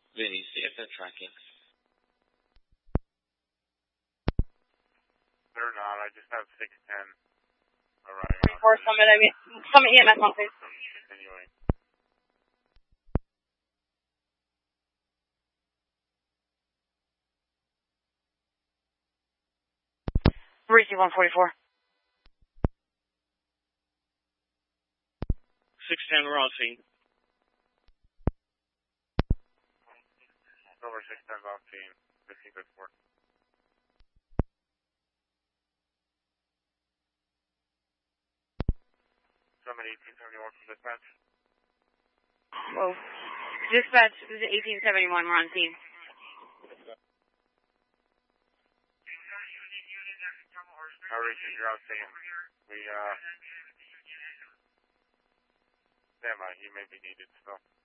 Vinny, see if they're tracking. They're not. I just have 610 arriving. 24 Summit EMS on, please. Continuing. Receive 144. 610, we're on scene. Over 610's on scene. 1554. Summit 1871 from dispatch. Whoa. Dispatch, this is 1871, we're on scene. Richard, you're out scene. Stand by, you may be needed still.